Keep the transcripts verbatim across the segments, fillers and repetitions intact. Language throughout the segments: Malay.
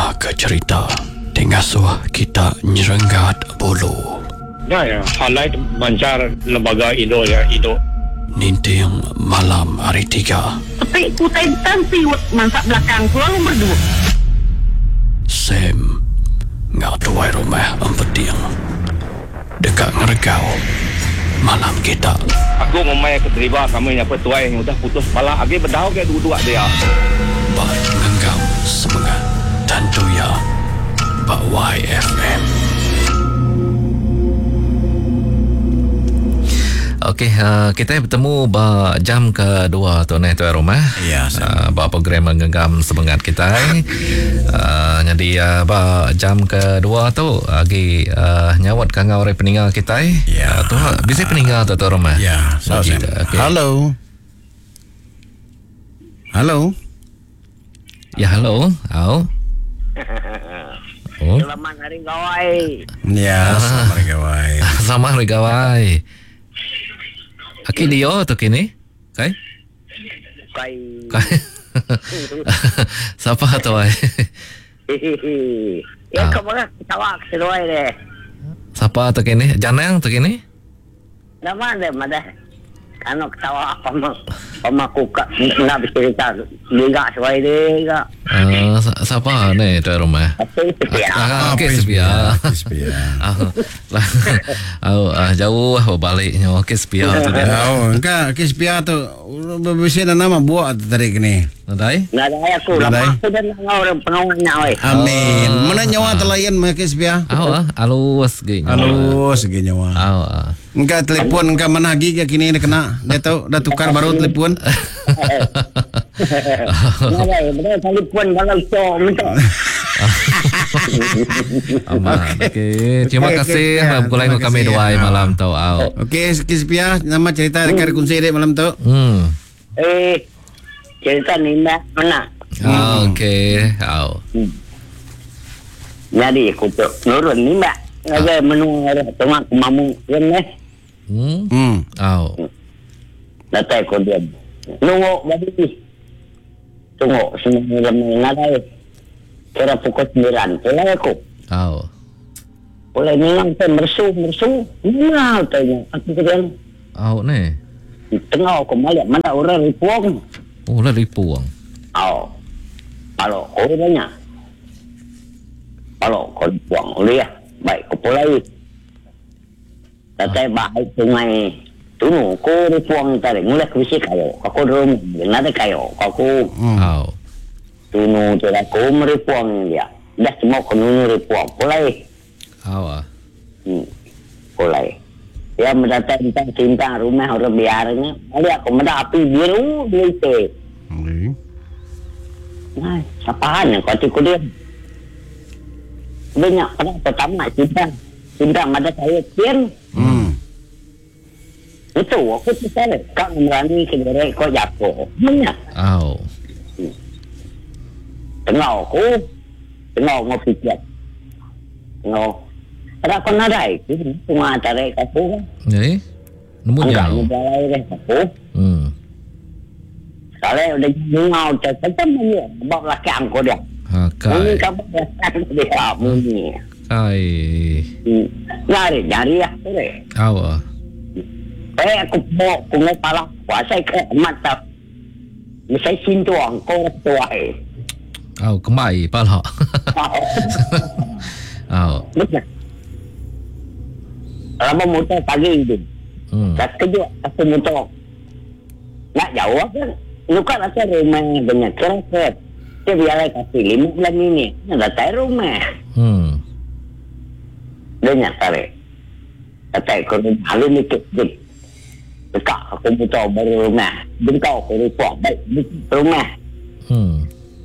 Nah ke cerita Tengasuh kita nyerenggat bulu. Ya ya, halai mancar lembaga Indo ya Indo. Ninting malam hari tiga. Tapi kutai tansi masak belakang pulang berdua. Sam ngak tuai rumah empeting. Dekat ngeregau malam kita. Aku memang keterima kami yang petuai yang sudah putus malah agi berdau ke dua-dua dia. Bak ngenggam semangat tentu ya Bak Y F M. Okey, uh, kita bertemu ba jam kedua tu ni tuan rumah. Ya, uh, ba program menggenggam semangat kita. Uh, jadi uh, ba jam kedua tu lagi uh, nyawat kangau re peninggal kita. Ya. Uh, tu bisa peninggal tu tuan rumah. Ya, so, okay. okay. Halo. Halo. Ya, halo. Au. Oh. Selamat hari gawai. Ya, selamat hari gawai. Selamat hari gawai. Aki dia tu kini? Kai? Kai. Kai. Siapa tu ai? Ya kau mana tawa keluar deh. Siapa tu kini? Janang tu kini? Nama deh, mana? Anak ketawa apa mak? Mak kuka nak bercerita liga sesuai deh, liga. Uh, siapa ni tuan rumah? Apa sepiak? Ah, okey sepia. Sepia. Ah, jauh ah baliknya. Okey sepia tu dia. Oh, enggak, ke sepia tu berbisa nama buat tarik ni. Nadai? Nadai aku, lama aku dah ngau orang pengawalnya, oi. Amin. Mana nyawa telayan mak ke sepia? Aw ah, alus ge. Halo, segi nyawa. Aw ah. Enggak telepon enggak mana lagi ke kini dia kena. Dia tahu dah tukar baru telepon. Nadai, benar telefon bagai so minta. Aman. Okey, terima kasih berkulai dengan kami dua malam tu. Aw. Okey, ke sepia nama cerita dekat kunci dek malam tu. Hmm. Eh, cerita ni mbak mana? Ah, okey. Aw. Jadi aku tu nurun ni mbak. Ada menu tengah mamu yang ni. Hmm. Hmm. Aw. Datang aku dia. Nunggu bagi. Tunggu semua ramai nadai. Kira pukul sembilan. Pulang aku. Aw. Pulang memang tu mersu mersu. Mana tanya? Aku kata. Aw ni. Tengah aku malik mana orang ripuang. Oh, lah ripuang. Aw. Kalau kau tanya. Kalau kau ripuang oleh baik kau pulai. Tapi baik sungai. Tunu ko ripuang tadi mulai kubisi kayo. Aku dulu nada kayo. Aku Aw. tunu tu aku meripuang dia. Dah semua kau ripuang pulai. Aw ah. Hmm. Pulai. Dia mendatang tentang cinta rumah orang biarnya. Ada aku mendak api biru dia itu. Okey. Nah, sapaan yang kau cikgu dia. Banyak pada pertama cinta. Cinta mada saya kian. Hmm. Itu aku tersalah. Kau merani kedere kau jatuh. Banyak. Aw. Tengah aku. Tengah aku fikir. Tengah. Ada kau nadai. Cuma tarik aku. Jadi, nemu Angkat jauh. nilai deh aku. Hmm. Kalau udah ngau tetap menye. Bawa laki angko dia. Ha, Ini kai. kamu dia. Ini. Kai. Nyari, nyari ya. Boleh. Aw ah. Eh, aku mau kungai pala. Kuasai ke mata. Misai sintuang kau tua eh. Aw, kemai pala. Aw. Betul. Lama motor pagi itu. Hmm. Tak kejut aku motor. Nak jawab kan? Luka rasa rumah dengan kereta. Dia biarlah kasih lima bulan ini. Nak datang rumah. Hmm. Dia nak tarik. Datang ke rumah. Lalu ni kejut. Dekat aku motor baru rumah. Bengkau aku report. Baik, rumah. Hmm.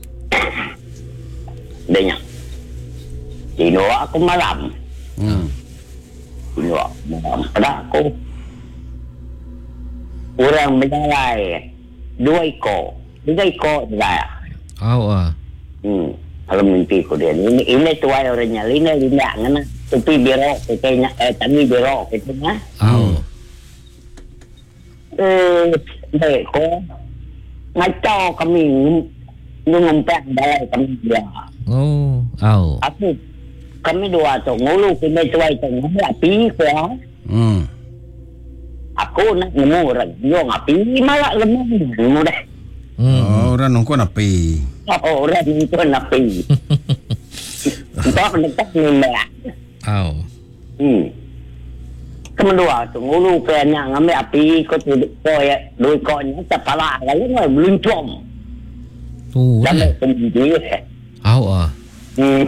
Dia nak. Tidur aku malam. Hmm. Tidur aku malam. Pada aku. Orang berjalan. Dua ekor. Tiga ekor juga. Aw ah. Hmm. Kalau mimpi ko dia. Ini, ini tuai orangnya. Lina, lina. Ngana. Tupi berok. Kayaknya. Eh, tani berok. Kayaknya. Aw. Eh, baik ko. Ngacau kami. Ngumpet balai kami dia. Oh, au. Aku kami dua tu ngulu kena tuai tu ngambil api kuah. Hmm. Aku nak nemu orang yo api malah lemah nemu dah. Hmm. Oh, orang nunggu api. Oh, orang ni tu api. Tak nak ni lah. Au. Hmm. Kedua tu ngulu kena ngambil api ko tu ko ya doi ko ni kepala lalu ngai meluncong. Tu. Dan sendiri. Au ah. Hmm.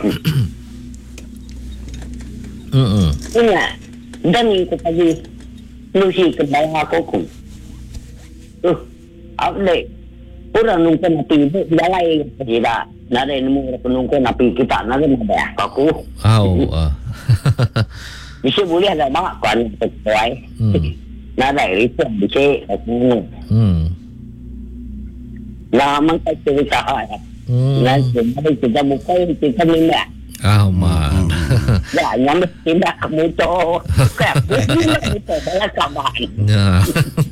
Hmm. Ingat. Dan itu tadi Lucy ke bawah aku. Uh, update. Orang nunggu napi itu jalan tidak. Nada nemu nunggu napi kita nada ada aku. Au ah. Bisa boleh ada banyak kan sesuai. Nada itu bisa aku. Hmm. Nah, mangkai cerita ya. Nah, jadi kita buka kita minta. Ah, man. Ya, yang tidak kemudian kan itu adalah kabar. Ya.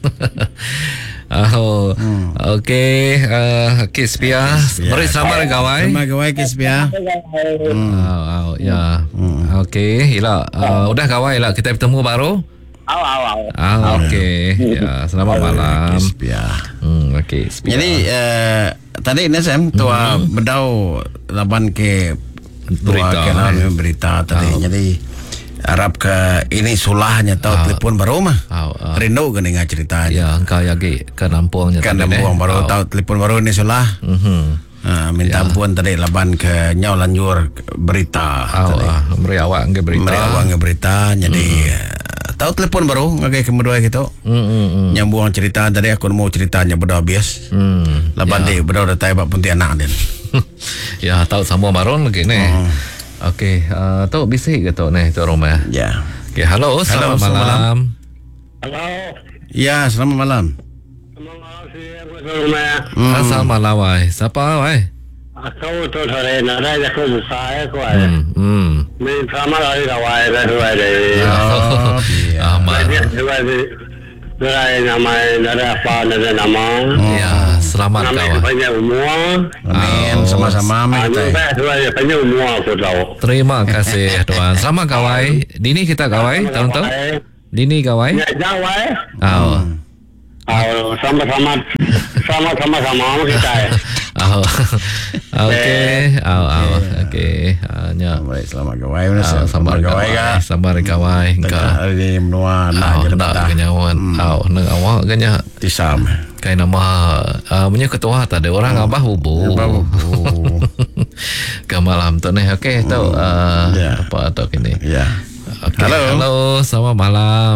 Oh, okey. Uh, Kis Pia. Mari sama kawai. Sama kawai kes Pia. Oh, oh, ya. Okey, ila. Uh, udah kawai lah. Kita bertemu baru. Aw, aw, aw. Ah, okey. Ya, selamat malam. Kes Pia. Hmm, okey. Jadi uh, tadi ni Sam tua bedau laban ke Berita, tua ke eh. dalam berita tadi. Oh. Jadi harap ke ini sulahnya tahu Ah. telefon baru mah. Oh, ah. Rindu ke dengar ceritanya. Ya, engkau ya ke ke Nampuangnya Kan tadi, buang eh? baru Oh. tahu telefon baru ini sulah. Mhm. Uh, minta Ya. ampun tadi laban ke nyau lanjur berita Oh, tadi. ah, beri awak ke berita. Mereka awang ke berita jadi uh, tahu telefon baru ngagai kedua gitu. Hmm, hmm, hmm. Nyambung cerita tadi aku mau ceritanya bedah bias. Hmm. Laban Ya. dia bedah dah tahu pun tiada den. Ya, tahu sama baron lagi ni. Okey, uh, tahu bisik ke tahu ni tu rumah. Ya. Okey, halo, selamat selamat malam. Halo. Ya, selamat malam. Terima kasih aku rumah. Hmm. Asal malam wai. Siapa wai? Aku tu sore nada ya aku saya aku ada. Hmm. Hmm. Min sama lagi kawai dah dua ada. Oh, iya. Aman. Dia dua ada. Dua nama nada apa nada nama. Ya, selamat Nama kawan. banyak umur. Amin, Oh. sama-sama amin Anu kita. bah dua ada banyak umur aku tahu. Terima kasih tuan. Selamat kawai. Dini kita kawai, tahu-tahu? Dini kawai? Ya Jawa eh. Oh. Oh, sama-sama sama-sama sama kita. Oh. Okey. Oh, oh. Okey. Hanya Baik, selamat kawai. oh, sambar kawai ka. sambar kawai Tengah ka. hari ni menua nak Oh, jadi nak betah. kenyawan. Oh, nang awak kanya Tisam. kai nama uh, punya ketua tadi orang abah bubu. Abah bubu. Ke malam tu ni. Okey, tahu uh, Ya. apa atau kini. Ya. Okay. Halo. Halo, selamat malam.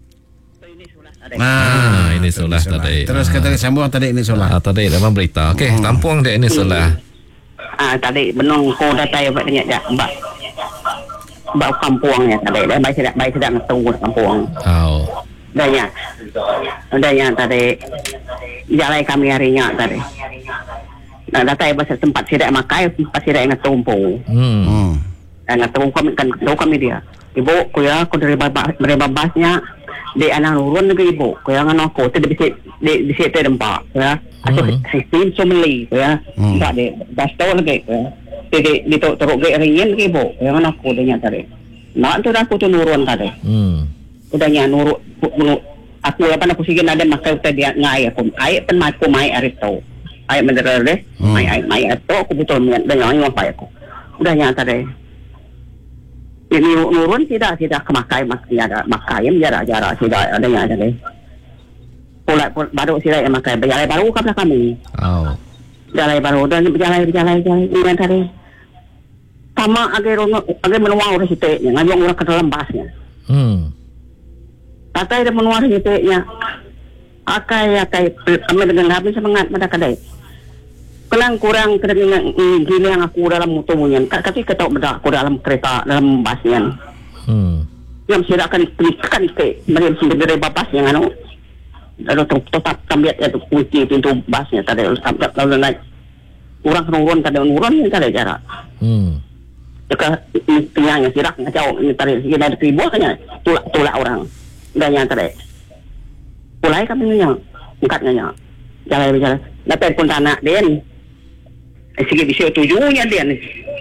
Nah, ini solah tadi. Terus kita sambung tadi ini solah. Ah, tadi dalam berita. Okey, Tampuang dia ini solah. Ah, tadi benong ko datay ba niya ja ba. Ba kampung ya tadi. Ba sedang ba sedang tunggu kampung. Oh. Danya. Danya tadi. Jalan kami harinya tadi. Nah, datay ba sa tempat sila makai, tempat sila nga tumpo. Hmm. Hmm. Nga tumpo kami kan daw kami dia. Ibu, kuya, ko dari babas, dari babasnya di anak nurun lagi ibu. Kuya nga ako, tadi bisa di bisa tempat, kuya. Atau sistem sumeli, kuya. Tak de, basta lagi, kuya. Jadi dito teruk gay ringin lagi ibu. Kuya nga ako danya tadi. Nak tu aku tu nurun tadi. Hmm. Udahnya nurun, aku apa nak kusigin ada makai tadi ngai aku. Ai pen mai ko mai arito. Ai menderer deh. Mai ai mai itu aku betul dengan dengan yang apa aku. Udahnya tadi. Ini nurun tidak tidak kemakai masih ada makai jarak-jarak tidak ada yang ada deh. Pula baru sila yang makai berjalan baru kepada kami. Oh. Jalan baru dan berjalan berjalan jalan dengan tadi. Sama agar agar menuang orang situ, ngajong orang ke dalam basnya. Hmm. Akai dia menuang situ nya. Akai akai kami dengan habis semangat pada kadai. Kelang kurang kena gini yang aku dalam motornya. Tapi ketok bedak aku dalam kereta dalam basnya. Hmm. Yang saya akan tekan ke mereka sudah dari bapas yang anu. Lalu tetap kami lihat itu kunci pintu basnya tadi lalu naik. Kurang nurun tadi nurun yang tadi jarak. Hmm. Jika penyanya sirak ngacau ini tadi segi dari ribu hanya tulak tulak orang. Dan yang tadi. Mulai kami nya angkatnya. Jalan jalan. Dapat pun tanah den. Segi bisa tujuhnya dia ni.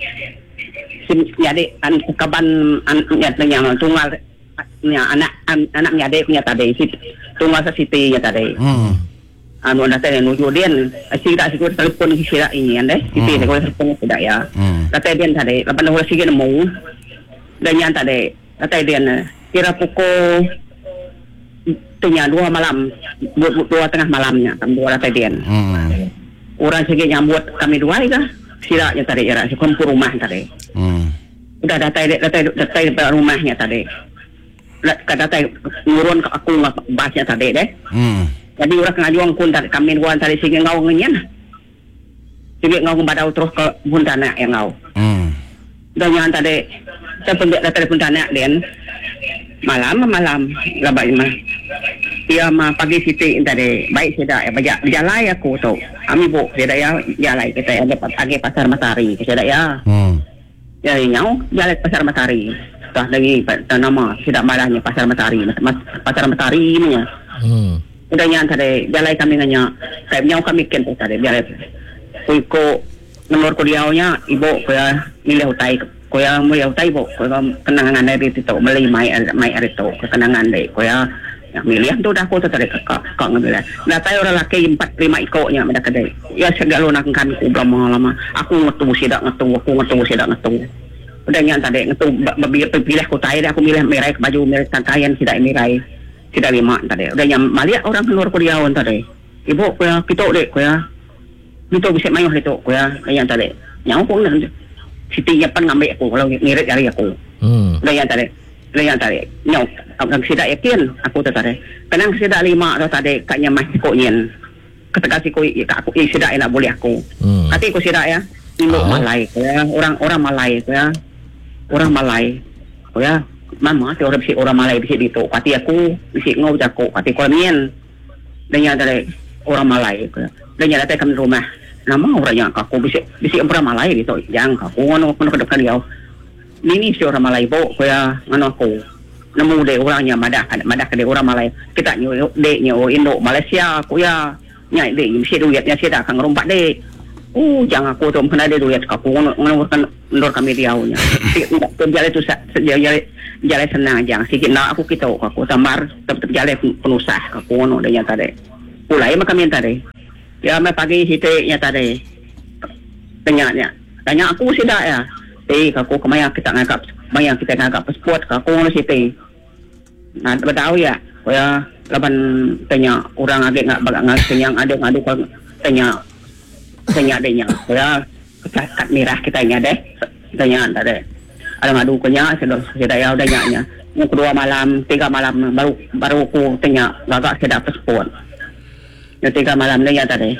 jadi an kaban an yang tunggal nya anak an, anaknya adik punya tadi si tunggal sa Siti nya tadi. Hmm. Anu anda tanya nuju dia sida sigur telepon sida ini ande Siti Hmm. ko telepon sida ya. Hmm. Kata dia tadi lapan orang sige nemu dan yang tadi kata dia kira pukul tanya dua malam dua, dua tengah malamnya dua kata dia. Hmm. Orang sige nyambut kami dua ke sida nya tadi ya si kumpul rumah tadi. Hmm. Udah datai datai datai rumahnya tadi. Kata datai ngurun ke aku bahasnya tadi deh. Hmm. Jadi orang ngajuang kun tadi kami dua tadi sige ngau ngenyen. Sige ngau badau terus ke buntana yang ngau. Hmm. Dan yang tadi saya penjak datai buntana den malam malam labai mah. Ia mah pagi Siti tadi baik sudah ya bajak jalai aku tu. Ami bu sudah ya jalai kita ada agi pasar Matahari sudah ya. Hmm. Ya nyau jalai pasar Matahari. Dah lagi nama sudah malahnya pasar Matahari. Pasar Matahari ini ya. Hmm. Udah yang tadi jalai kami nanya, saya nyau kami ken tadi jalai. Kuiko nomor kuliahnya ibu kaya milih utai, kaya milih utai ibu, kaya kenangan dari itu beli mai mai itu kenangan deh, kaya milih tu dah aku tadi kakak kakak ngambil. Dah tahu orang laki empat lima ikutnya mereka deh. Ya segala nak kami kubra lama, aku ngetu sidak ngetu, aku ngetu sidak ngetu. Udah yang tadi ngetu pilih kutai dah aku milih merah baju merah tantaian sidak merah. Tidak lima tadi. Udah yang malia orang keluar kuliahan tadi. Ibu kuya kita dek kuya. Kita bisa main itu kuya yang tadi. Yang pun Siti nyapan ngambil aku kalau ngirit dari aku. Hmm. Udah yang tadi. Udah yang tadi. Nyau. Aku tidak yakin aku tu tadi. Kenang tidak lima atau tadi kaknya masih koin. Ketika si koi aku eh tidak enak boleh aku. Hmm. Kati aku tidak ya. Ibu Ah. Malay kuya. Orang orang Malay kuya. Orang Malay kuya. Mama si orang bisi orang Malay bisi dito. Pati aku bisi ngau jako. Pati ko mien. Dan yang tadi orang Malay kuya. Dan yang datang kami rumah. Nama orangnya aku bisi bisi orang Malay dito. Yang aku ngono kono kedepan dia. Ini si orang Malay bo kuya ngono aku. Nemu de orangnya madah madah ke orang Malay. Kita nyu de nyu Indo Malaysia kuya. Nyai de bisi duitnya si dah kang rompak de. Oh jangan aku tu kena ada duit aku ngono ngono kan ndor kami diaunya. Jalan tu jalan jalan senang jangan sikit nak aku kita aku tamar tetap jalan penusah aku ngono dia tadi. Pulai mah kami tadi. Ya mai pagi hitiknya tadi. Tanya-nya. Tanya aku sudah ya. Eh aku kemaya kita ngagap maya kita ngagap pasport aku ngono siti. Nah tahu ya. Ya laban tanya orang agak ngak bagak ngak senyang ada ngadu tanya tanya adanya. Ya kat merah kita nya deh. Tanya tadi. Ada ngadu kenya sudah sudah ya udah nyanya. Yang kedua malam, tiga malam baru baru aku tanya gagak saya dapat pasport. Yang tiga malam dia tadi.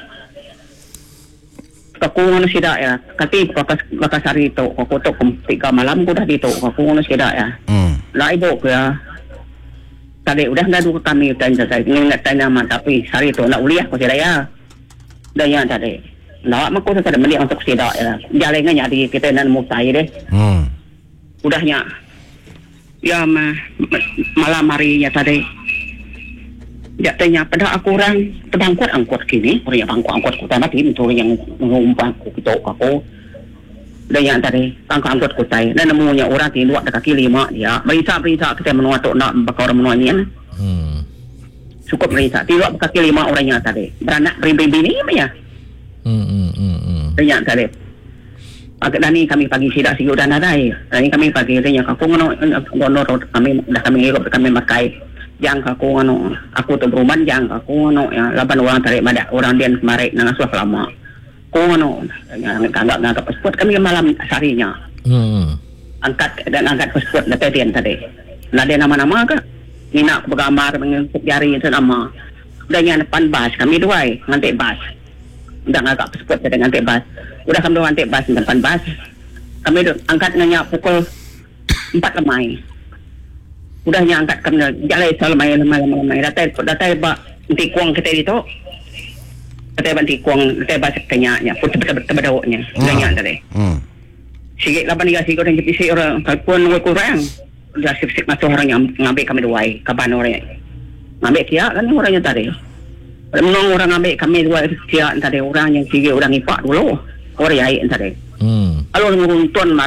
Aku ngono sida ya. Kati bakas bakas hari itu aku tu tiga malam aku dah dito. Aku ngono sida ya. Hmm. Lah ibu ya. Tadi udah ngadu kami tanya saya ingat tanya mah tapi hari itu nak uliah aku sida ya. Dan yang tadi. Nak mak aku tadi meli untuk sida ya. Jalannya nyari kita nan mutai deh. Hmm. Udahnya ya ma, malam harinya tadi dia tanya pada aku orang terbangkut angkut kini orang yang bangkut angkut kutai mati itu yang mengumpang kita aku dan yang tadi bangkut angkut kutai dan nemunya orang di luar kaki lima dia berisa berisa kita menuatuk nak bakal orang menuanya Hmm. cukup berisa di luar kaki lima orangnya tadi beranak beri-beri ini ya Hmm. Hmm. Hmm. Hmm. dan yang tadi Agak dani kami pagi sidak siu dan ada ai. Dani kami pagi tanya aku ngono ngono kami dah kami hirup kami makai. Jang aku ngono aku tu beruman jang aku ngono ya lapan orang tarik madak orang dian kemarin nang asuh lama. Ku ngono enggak enggak pasport kami malam sarinya. Hmm. Angkat dan angkat pasport data dian tadi. Ada nama-nama ke? Nina aku bergambar mengikut jari itu nama. Dan yang depan bas kami dua ngantik bas. Udah ngagak pasport dengan ngantik bas. Udah kami dua ngantik bas depan bas. Kami angkat nanya pukul empat lemai. Udahnya angkat kami jalan selamai lemai lemai lemai. Datai datai pak nanti kuang kita itu. Datai nanti kuang datai bas tanya nya. Putih betul betul bedawaknya. Udahnya tadi. Hmm. Sikit lapan tiga sikit orang jadi orang kalpun kurang. Udah sip-sip masuk orang yang ngambil kami dua. Kapan orang ngambil kia kan orangnya tadi. Menang orang ambil kami dua dia tadi orang yang tiga orang ipak dulu orang yang tadi. Hmm. Kalau nguntun Maria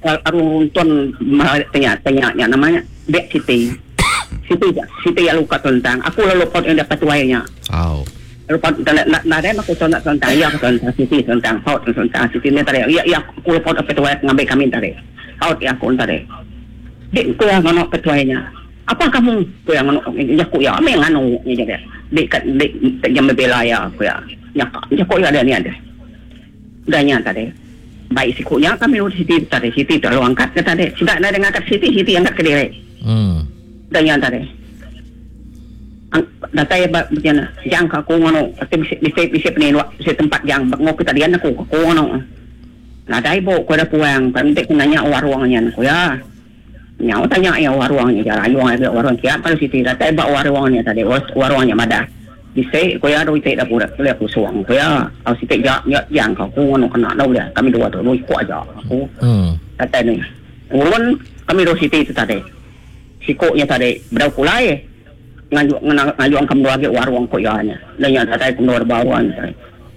arung runtun tanya tanya namanya Bek Siti. Siti Siti yang luka tentang. Aku lalu pot yang dapat tuainya. Oh. Lepas nak nak ada aku tentang tentang ya tentang Siti tentang pot tentang Siti ni tadi. Ya ya aku pot apa tuai ngambil kami tadi. Pot yang aku tadi. Dek ku yang ngono petuainya. Apa kamu ku yang ngono ya ku ya memang ngono ni jadi. Dek kat dek jam bela ya ku ya. Ya ya ku ya ada ni ada. Danya tadi. Baik sikunya kami urus Siti tadi. Siti tu lalu angkat ke tadi. Tidak ada dengan angkat Siti, Siti angkat ke diri. Hmm. Dan yang tadi. Data ya macam jang aku ngono. Tapi bisa bisa penuh bisa tempat yang ngok kita dian aku aku ngono. Nah dah ibu aku ada puang. Kan dek nanya warungnya aku ya. Nyau tanya ya warungnya jalan warung ada warung kia. Kalau Siti data ibu warungnya tadi warungnya ada. Bisa aku ya doi tak dapur boleh aku suang aku ya. Aku Siti ya yang aku ngono kena dah boleh. Kami dua tu doi kuat aja aku. Hmm. Data ni. Urun kami doi Siti itu tadi. Sikoknya tadi berapa kulai ngaju ngaju angkam dua ke warung koyanya dan yang tadi kumur bawaan tadi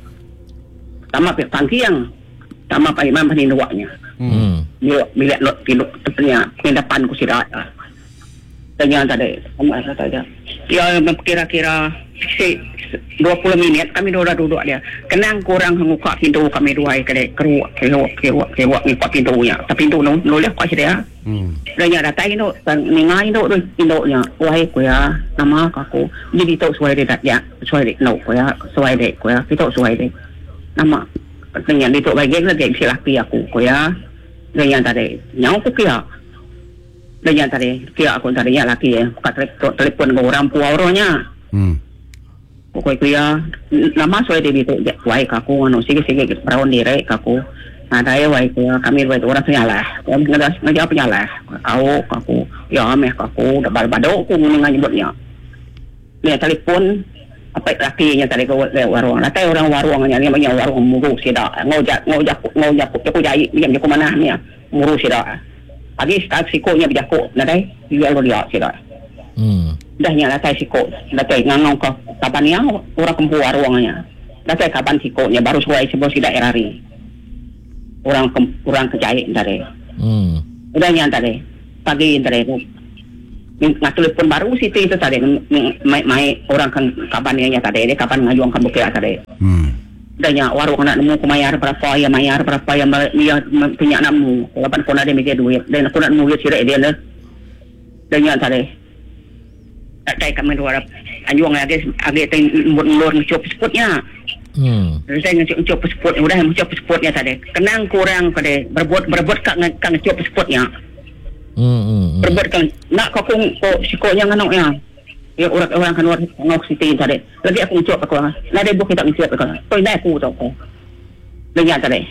sama pek tangkiang sama pak imam panin duanya Hmm. dia milik lot kilo tepnya pendapan ku sirat dan yang tadi sama tadi dia kira-kira dua puluh minit kami dah duduk dia kenang kurang buka pintu kami dua kali keruak keruak keruak keruak ni buka pintunya tapi pintu no no leh kuat dia Hmm. dan yang datang itu ningai itu tu pintunya wahai ku ya nama aku jadi tahu suai dia ya suai dia no ku ya suai dia ku ya kita suai dia nama katanya itu bagian lagi silaki aku ku ya dan yang tadi nyau ku kia dan yang tadi kia aku tadinya laki ya kat telefon ke orang puauronya Hmm. Pokok kuya nama suai dia itu wahai kaku anu sikit-sikit perawan diri kaku ada ya wahai kuya kami buat orang penyalah kami ngedas ngejawab penyalah aku kaku ya meh kaku dah bal-bado aku mendengar nyebutnya dia telefon apa lakinya tadi ke warung lakai orang warungnya ni banyak warung muru sida ngojak ngojak ngojak aku jai diam aku mana ni muru sida pagi start sikonya bijaku nadai dia lo dia sida Hmm. dah nyala tai sikok dah tai ngangong ke kapan ya orang kempu warungnya dah tai kapan sikoknya baru suai sebab si daerah ri orang kem, orang kejahit tadi Hmm. udah yang tadi pagi tadi tu nak telefon baru Siti itu tadi mai mai orang kan kapan ya tadi dia kapan ngajuang kan bukit tadi Hmm. dah nya warung nak nemu kumayar berapa ya mayar berapa ya dia punya namu kapan kau ada mikir duit dan aku nak nemu sirai dia dah dah nya tadi tak kami dua anjuang lagi agak teng mulur ngecop spotnya. Hmm. Saya ngecop ngecop spot udah ngecop spotnya tadi. Kenang kurang tadi berbuat berbuat kak kak ngecop spotnya. Hmm. Hmm. Berbuat kan nak kau kau sikonya nganok ya. Ya orang orang kan luar ngok Siti tadi. Lagi aku ngecop aku. Lagi bukan kita ngecop aku. Kau dah aku tu aku. Lagi tadi.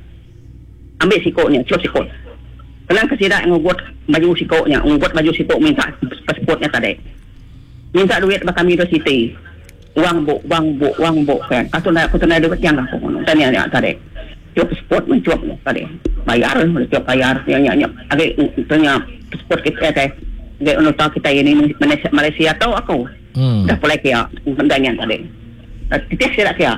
Ambil sikonya, cop sikot. Kenang kesidak ngubuat baju sikotnya, ngubuat baju sikot minta spotnya tadi. Minta duit bak kami do Siti. Uang bu, uang bu, uang bu kan. Aku nak aku nak duit yang aku. Tanya ya tadi. Cup spot mencuap tadi. Bayar, cuap bayar. Yang yang agak tanya spot kita teh. Agak untuk kita ini Malaysia, Malaysia tahu aku. Hmm. Dah boleh kia. Tanya tadi. Titik sila kia.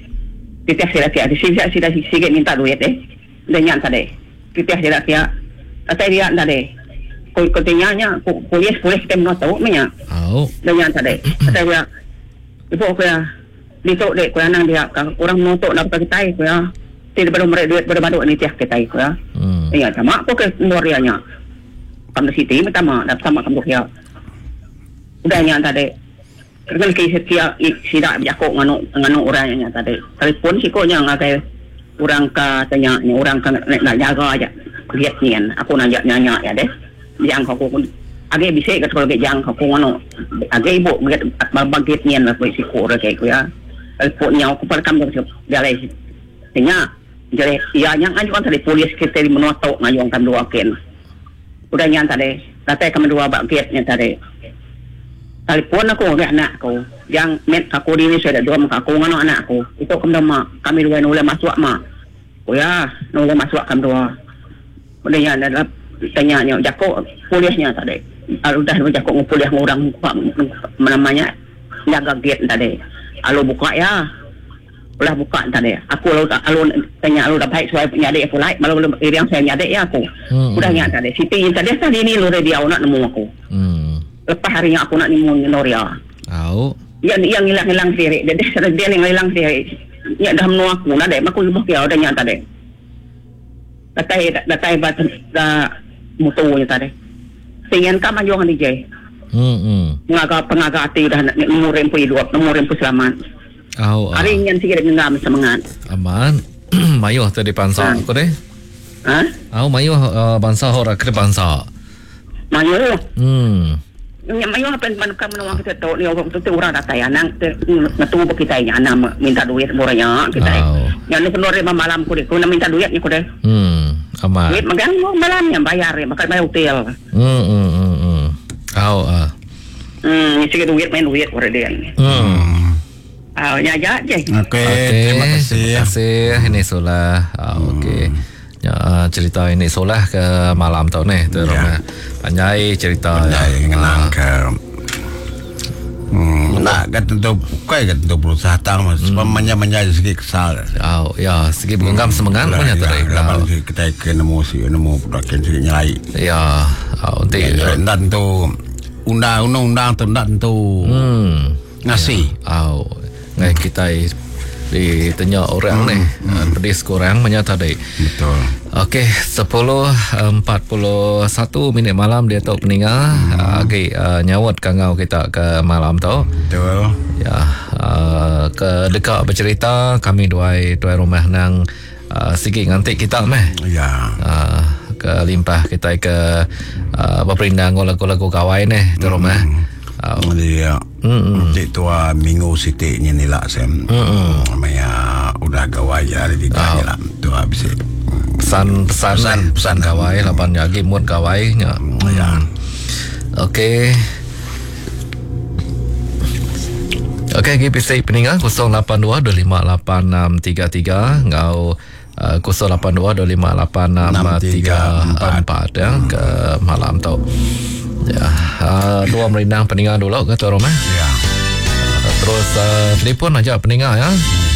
Titik sila kia. Di sini sila sikit minta duit eh. Tanya tadi. Titik sila kia. Tadi dia tadi. Kau tanya polis polis kita mana tahu mana. Oh. Dan yang tadi, kata dia, ibu aku ya, ditok dek aku nang dia, orang menuntut nak kita aku ya, tidak perlu mereka duit berbadu ni tiap kita aku ya. Hmm. Ya, sama aku ke luar dia nya, kamu Siti, sama, dah sama kamu dia. Udah yang tadi, kerana kisah dia sidak berjakuk nganu nganu orangnya tadi, telefon sikonya ngakai orang katanya, orang kan nak jaga aja, lihat ni kan, aku nak nanya ya deh. Yang aku pun agak bisa kat kalau yang aku ngono agak ibu begitu bagit nian lah polisi kor kayak ya telefon yang aku perkam dia jalan nya jadi ya yang anjuan tadi polis kita di menotok ngayong kan dua ken udah yang tadi data kami dua bagitnya tadi telepon aku ke anak aku yang net aku di ini sudah dua muka aku ngono anak aku itu kami mak kami dua nolak masuk mak oh ya nolak masuk kami dua udah yang ada tanya jakok polisnya tadi udah jakok ngupolis orang namanya jaga gate tadi alo buka ya Ulah buka tadi. Aku lalu alun tanya alun dah baik suai punya adik aku lain. Malu yang saya adik ya aku. Hmm. Udah nyat tadi. Siti tadi tadi ni lu dia nak nemu aku. Hmm. Lepas hari yang aku nak nemu Noria. Au. Yang yang hilang-hilang sendiri. Dia dia dia yang hilang sendiri. Ya dah menua aku nak dek. Aku lebih kira udah nyat tadi. Datai datai bat dah mutunya tadi. Singen kam ajo kan D J. Hmm. Hmm. Ngaga pengaga hati dah nemu rempu hidup, nemu rempu selamat. Au. Hari yang sikit ngam semangat. Aman. Mayuh tadi bangsa aku deh. Ha? Au mayuh uh, bangsa hora ke bangsa. Mayu. Hmm. Yang mayu apa yang kan menawang kita tahu ni orang tu orang datang anang ngatu kita ini anak minta duit boranya kita. Yang ni keluar malam ku deh, ku nak minta duit ni ku deh. Hmm. Aman. Duit magang malamnya bayar ya, makan bayar hotel. Hmm. Hmm. Hmm. Hmm. Au ah. Hmm, sikit duit main duit ku dia ni. Hmm. Ah, nyaja je. Okey, Okey, terima kasih. Terima kasih. Ini Solah. Ah, okey. Ya, uh, cerita ini Solah ke malam tau ni. Tu Ya. rumah. Panjai cerita. Pandai ngenang ke Hmm, nak kan tentu kai kan tentu berusaha tang sebab manja-manja sikit kesal. Oh, ya, segi benggam semengan punya tu. Laban kita ke nemu si nemu production sikit nyelai. Ya, oh, nanti. Dan tu undang-undang tu ndak tu Hmm. ngasih. Oh, ngai kita di tanya orang ni, pedis kurang menyata deh. Betul. Okey, sepuluh empat puluh satu minit malam dia tahu peninggal. Hmm. Okey, uh, nyawat kangau kita ke malam tu. Betul. Ya, uh, ke dekat bercerita kami duai duai rumah nang uh, sikit ngantik kita meh. Ya. Uh, ke limpah kita ke uh, berperindang lagu-lagu kawan ni tu rumah. Oh. Dia Cik tua minggu sitiknya ni lah Sam. Maya udah gawai hari tiga lah. Tu habis pesan pesan pesan, pesan kawai lapan lagi muat kawai nya. Ya. Okey. Okey, G P C peninggal kosong lapan dua dua lima lapan enam tiga tiga ngau uh, kosong lapan dua dua lima lapan enam tiga empat ya ke malam tu. Ya, uh, dua merindang peninggal dulu ke tu rumah. Ya. Uh, terus uh, telefon aja peninggal ya.